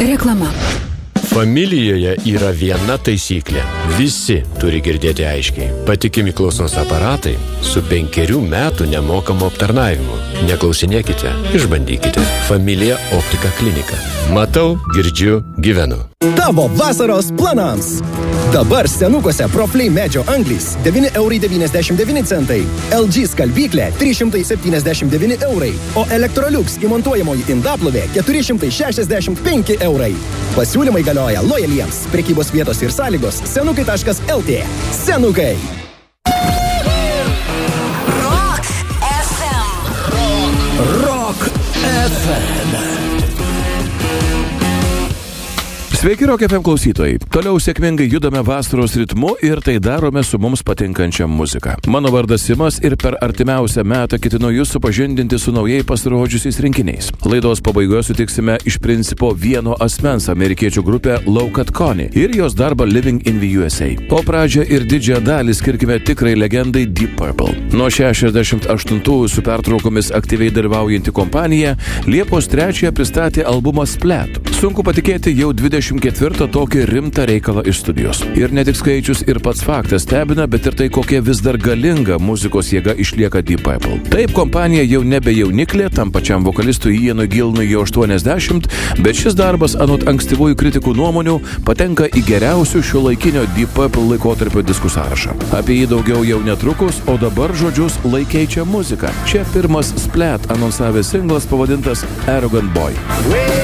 Reklama. Familijoje yra viena taisyklė. Visi turi girdėti aiškiai. Patikimi klausos aparatai su 5 metų nemokamu aptarnavimu. Neklausinėkite, išbandykite. Familija Optika klinika. Matau, girdžiu, gyvenu. Tavo vasaros planams. Dabar senukuose Proflay medžio anglys 9,99 €. LG skalbyklė 379 €. O Electrolux įmontuojamoji indaplovė 465 €. Pasiūlymai galioja lojaliems. Prekybos vietos ir sąlygos senukai.lt. Senukai. Rock FM. Rock FM. Sveiki, Rock FM klausytojai. Toliau sėkmingai judame vasaros ritmu ir tai darome su mums patinkančia muzika. Mano vardas Simas ir per artimiausią metą ketinu jūs supažindinti su naujai pasirodžiusiais rinkiniais. Laidos pabaigoje sutiksime iš principo vieno asmens amerikiečių grupę Low Cut Connie ir jos darbą Living in the USA. O pradžią ir didžiąją dalį skirkime tikrai legendai Deep Purple. Nuo 68-ųjų su pertraukomis aktyviai dalyvaujanti kompanija Liepos 3 pristatė albumą Splat. Sunku patikėti, jau 24 tokį rimtą reikalą iš studijos. Ir ne tik skaičius ir pats faktas stebina, bet ir tai, kokia vis dar galinga muzikos jėga išlieka Deep Purple. Taip, kompanija jau nebe jauniklė, tam pačiam vokalistui Ianui Gilnui jau 80, bet šis darbas, anot ankstyvųjų kritikų nuomonių, patenka į geriausių šiuolaikinio Deep Purple laikotarpio diskų sąrašą. Apie jį daugiau jau netrukus, o dabar žodžius Lai keičia muzika. Čia pirmas Splat anonsavęs singlas pavadintas Arrogant Boy.